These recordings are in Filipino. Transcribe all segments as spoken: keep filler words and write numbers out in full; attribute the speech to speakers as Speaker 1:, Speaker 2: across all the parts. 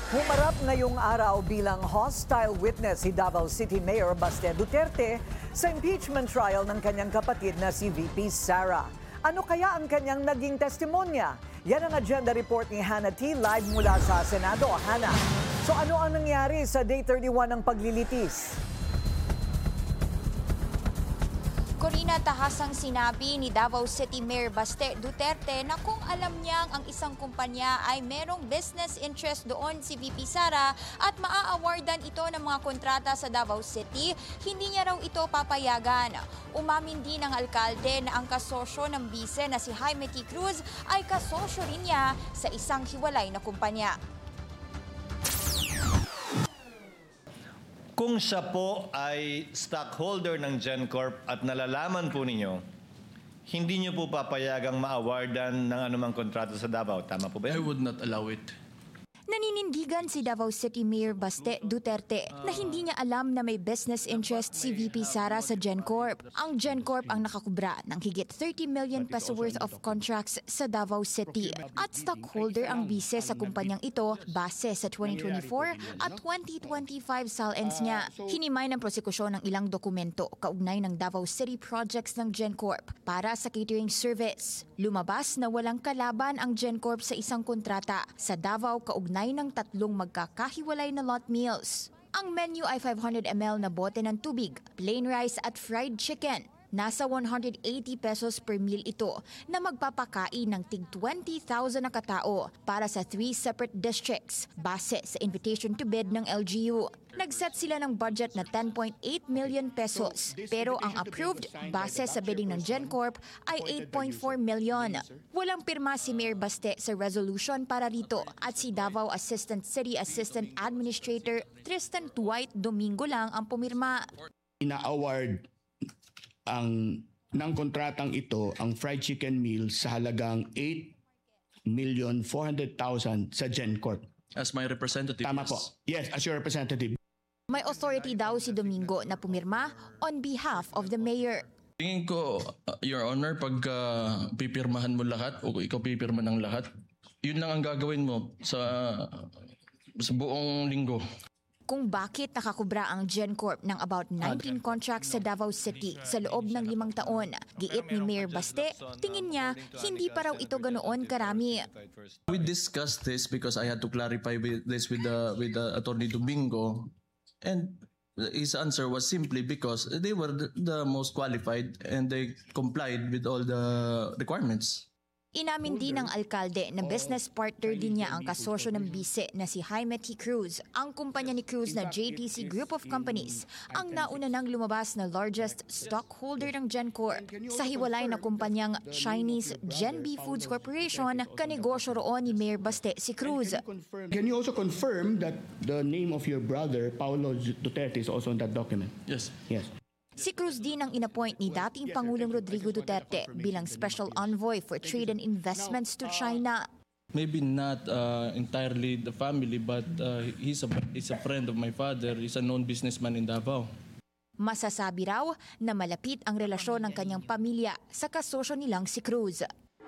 Speaker 1: Humarap ngayong araw bilang hostile witness si Davao City Mayor Baste Duterte sa impeachment trial ng kanyang kapatid na si V P Sara. Ano kaya ang kanyang naging testimonya? Yan ang agenda report ni Hannah T. live mula sa Senado. Hannah, so ano ang nangyari sa Day thirty-one ng paglilitis?
Speaker 2: Corina, tahasang sinabi ni Davao City Mayor Baste Duterte na kung alam niyang ang isang kumpanya ay merong business interest doon si V P Sara at maa-awardan ito ng mga kontrata sa Davao City, hindi niya raw ito papayagan. Umamin din ng alkalde na ang kasosyo ng bise na si Jaime T. Cruz ay kasosyo rin niya sa isang hiwalay na kumpanya.
Speaker 3: Kung siya po ay stockholder ng GenCorp at nalalaman po ninyo, hindi niyo po papayagang ma-awardan ng anumang kontrata sa Davao. Tama po ba
Speaker 4: I
Speaker 3: yan?
Speaker 4: would not allow it.
Speaker 2: Naninindigan si Davao City Mayor Baste Duterte na hindi niya alam na may business interest si V P Sara sa GenCorp. Ang GenCorp ang nakakubra ng higit thirty million peso worth of contracts sa Davao City at stockholder ang bise sa kumpanyang ito base sa twenty twenty-four at twenty twenty-five S A L Ns niya. Hinimay ng prosekusyon ng ilang dokumento kaugnay ng Davao City projects ng GenCorp para sa catering service. Lumabas na walang kalaban ang GenCorp sa isang kontrata sa Davao kaugnay ng tatlong magkakahiwalay na lot meals. Ang menu ay five hundred milliliters na bote ng tubig, plain rice at fried chicken. Nasa one hundred eighty pesos per meal ito na magpapakain ng tig twenty thousand na katao para sa three separate districts base sa invitation to bid ng L G U. Nagset sila ng budget na ten point eight million pesos pero ang approved base sa bidding ng GenCorp ay eight point four million. Walang pirma si Mayor Baste sa resolution para rito at si Davao Assistant City Assistant Administrator Tristan Dwight Domingo lang ang pumirma.
Speaker 5: Ina-award ang ng kontratang ito ang fried chicken meal sa halagang eight million four hundred thousand sa GenCorp.
Speaker 4: As my representative,
Speaker 5: Tama
Speaker 4: yes.
Speaker 5: po. Yes, as your representative.
Speaker 2: May authority daw si Domingo na pumirma on behalf of the mayor.
Speaker 4: Tingin ko, uh, Your Honor, pag uh, pipirmahan mo lahat o ikaw pipirma ng lahat, yun lang ang gagawin mo sa, sa buong linggo.
Speaker 2: Kung bakit nakakubra ang GenCorp ng about nineteen contracts sa Davao City sa loob ng limang taon. Giit ni Mayor Baste, tingin niya hindi pa raw ito ganoon karami.
Speaker 4: We discussed this because I had to clarify with this with the with the Attorney Domingo, and his answer was simply because they were the, the most qualified and they complied with all the requirements.
Speaker 2: Inamin din ng alkalde na business partner din niya ang kasosyo ng bise na si Jaime T. Cruz. Ang kumpanya ni Cruz na J T C Group of Companies ang nauna nang lumabas na largest stockholder ng GenCorp. Sa hiwalay na kumpanyang Chinese GenB Foods Corporation, kanegosyo roon ni Mayor Baste si Cruz.
Speaker 5: Can you also confirm that the name of your brother, Paulo Duterte, is also on that document?
Speaker 4: Yes.
Speaker 5: Yes.
Speaker 2: Si Cruz din ang inappoint ni dating Pangulong Rodrigo Duterte bilang Special Envoy for Trade and Investments to China.
Speaker 4: Maybe not uh, entirely the family, but uh, he's a he's a friend of my father. He's a known businessman in Davao.
Speaker 2: Masasabi raw na malapit ang relasyon ng kanyang pamilya sa kasosyo nilang si Cruz.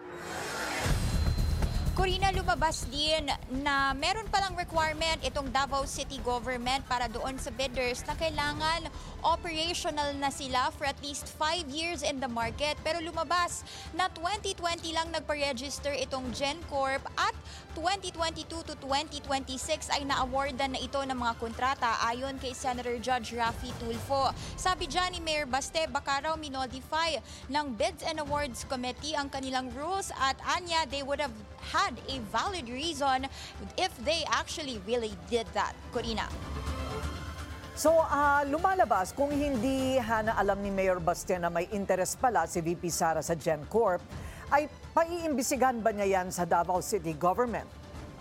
Speaker 2: Corina, lumabas din na meron palang requirement itong Davao City Government para doon sa bidders na kailangan operational na sila for at least five years in the market. Pero lumabas na twenty twenty lang nagpa-register itong GenCorp at twenty twenty-two to twenty twenty-six ay na-awardan na ito ng mga kontrata ayon kay Senator Judge Raffy Tulfo. Sabi dyan ni Mayor Baste, baka raw minodify ng Bids and Awards Committee ang kanilang rules at anya they would have had a valid reason if they actually really did that. Corina.
Speaker 1: So uh, lumalabas kung hindi Hana alam ni Mayor Baste na may interest pala si V P Sara sa GenCorp, ay paiimbisigan ba niya yan sa Davao City Government?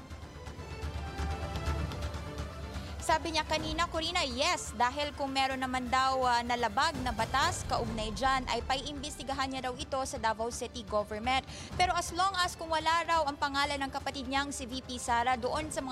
Speaker 2: Sabi niya kanina, Corina, yes, dahil kung meron naman daw uh, nalabag na batas kaugnay dyan, ay paiimbestigahan niya daw ito sa Davao City Government. Pero as long as kung wala raw ang pangalan ng kapatid niyang si V P Sara doon sa mga